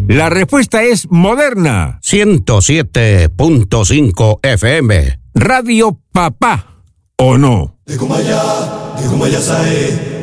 La respuesta es Moderna. 107.5 FM. Radio Papá, ¿o no? De Kumaya Sae.